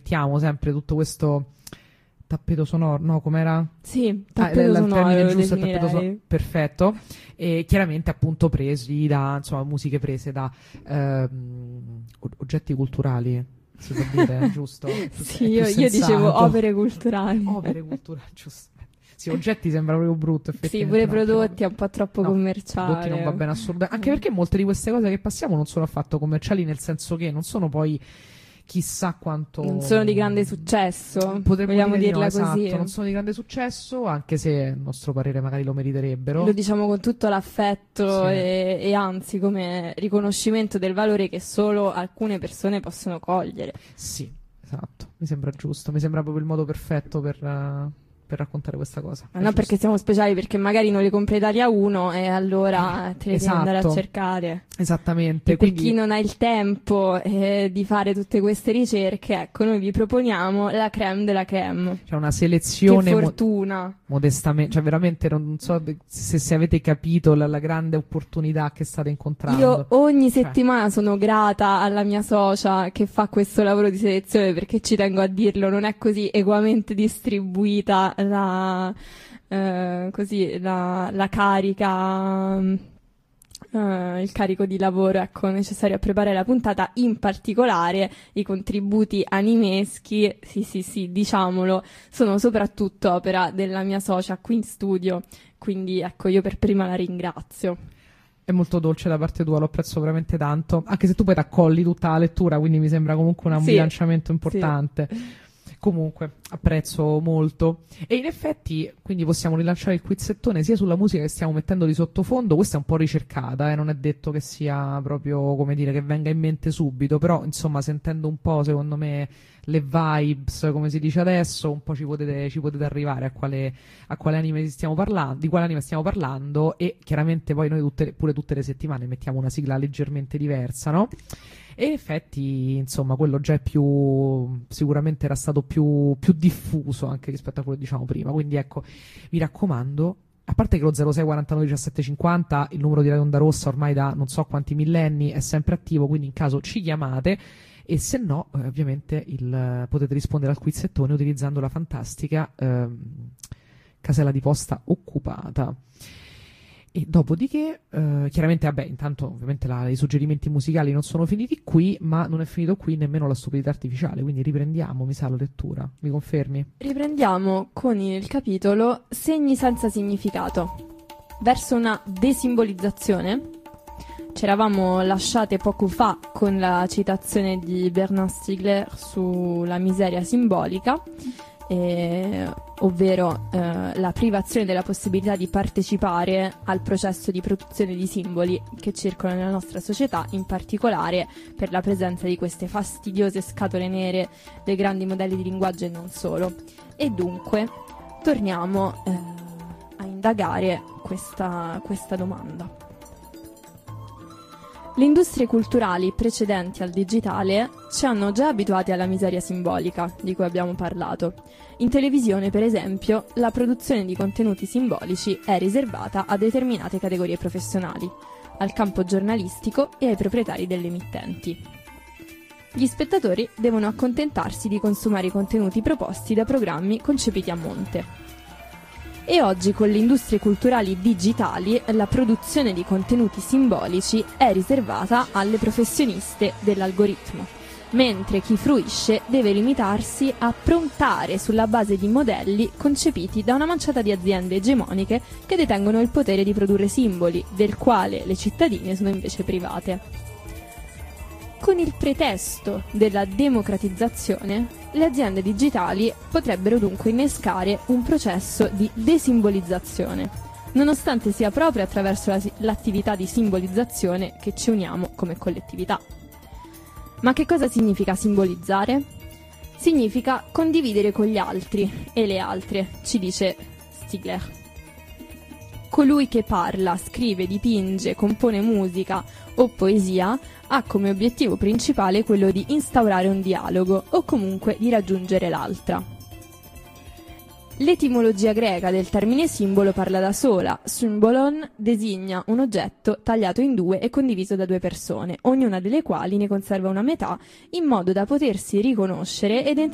mettiamo sempre tutto questo tappeto sonoro, no, com'era? Sì, tappeto sonoro, il termine lo giusto, tappeto definirei. perfetto, e chiaramente appunto presi da, insomma, musiche prese da oggetti culturali, si può dire, giusto? Sì, È più io dicevo sensato. opere culturali. Opere culturali, giusto. Sì, oggetti sembra proprio brutto, Sì, effettivamente. pure no, prodotti è un po' troppo no, commerciale. prodotti non va bene assolutamente, anche perché molte di queste cose che passiamo non sono affatto commerciali, nel senso che non sono poi chissà quanto Non sono di grande successo, potremmo vogliamo dire di no, dirla così. esatto, non sono di grande successo, anche se a nostro parere magari lo meriterebbero. Lo diciamo con tutto l'affetto Sì. e anzi come riconoscimento del valore che solo alcune persone possono cogliere. Sì, esatto, mi sembra giusto, mi sembra proprio il modo perfetto per raccontare questa cosa. Ma non perché siamo speciali, perché magari non le compra Italia 1 e allora te le devi andare a Esatto. cercare. Esattamente, E per quindi chi non ha il tempo di fare tutte queste ricerche, ecco, noi vi proponiamo la crème della crème. c'è una Che selezione fortuna! modestamente, cioè veramente non so se avete capito la grande opportunità che state incontrando. Io ogni Cioè, settimana sono grata alla mia socia che fa questo lavoro di selezione, perché ci tengo a dirlo, non è così equamente distribuita la carica, il carico di lavoro, ecco, necessario a preparare la puntata, in particolare i contributi animeschi, sì, diciamolo, sono soprattutto opera della mia socia qui in studio, quindi ecco, io per prima la ringrazio. è molto dolce da parte tua, lo apprezzo veramente tanto, anche se tu poi t'accolli tutta la lettura, quindi mi sembra comunque un Sì, bilanciamento importante. Comunque, apprezzo molto. E in effetti, quindi possiamo rilanciare il quizzettone sia sulla musica che stiamo mettendo di sottofondo. Questa è un po' ricercata, non è detto che sia proprio, come dire, che venga in mente subito, però, insomma, sentendo un po', secondo me, le vibes, come si dice adesso, un po' ci potete arrivare a quale anime stiamo parlando, di quale anime stiamo parlando, e chiaramente poi noi pure tutte le settimane mettiamo una sigla leggermente diversa, no? E in effetti, insomma, quello già è sicuramente era stato più diffuso anche rispetto a quello che diciamo prima. Quindi ecco, mi raccomando, a parte che lo 06 49 17 50, il numero di Radio Onda Rossa ormai da non so quanti millenni è sempre attivo, quindi in caso ci chiamate, e se no, ovviamente potete rispondere al quizzettone utilizzando la fantastica casella di posta occupata. E dopodiché, chiaramente, vabbè, intanto ovviamente i suggerimenti musicali non sono finiti qui, ma non è finito qui nemmeno la stupidità artificiale, quindi riprendiamo, mi sa, la lettura. Mi confermi? Riprendiamo con il capitolo Segni senza significato. Verso una desimbolizzazione. Ci eravamo lasciate poco fa con la citazione di Bernard Stiegler sulla miseria simbolica, ovvero la privazione della possibilità di partecipare al processo di produzione di simboli che circolano nella nostra società, in particolare per la presenza di queste fastidiose scatole nere dei grandi modelli di linguaggio e non solo. E dunque torniamo a indagare questa domanda. Le industrie culturali precedenti al digitale ci hanno già abituati alla miseria simbolica, di cui abbiamo parlato. In televisione, per esempio, la produzione di contenuti simbolici è riservata a determinate categorie professionali, al campo giornalistico e ai proprietari delle emittenti. Gli spettatori devono accontentarsi di consumare i contenuti proposti da programmi concepiti a monte. E oggi, con le industrie culturali digitali, la produzione di contenuti simbolici è riservata alle professioniste dell'algoritmo, mentre chi fruisce deve limitarsi a prontare sulla base di modelli concepiti da una manciata di aziende egemoniche che detengono il potere di produrre simboli, del quale le cittadine sono invece private. Con il pretesto della democratizzazione, le aziende digitali potrebbero dunque innescare un processo di desimbolizzazione, nonostante sia proprio attraverso l'attività di simbolizzazione che ci uniamo come collettività. Ma che cosa significa simbolizzare? Significa condividere con gli altri e le altre, ci dice Stiegler. Colui che parla, scrive, dipinge, compone musica o poesia ha come obiettivo principale quello di instaurare un dialogo o comunque di raggiungere l'altra. L'etimologia greca del termine simbolo parla da sola. Symbolon designa un oggetto tagliato in due e condiviso da due persone, ognuna delle quali ne conserva una metà in modo da potersi riconoscere ed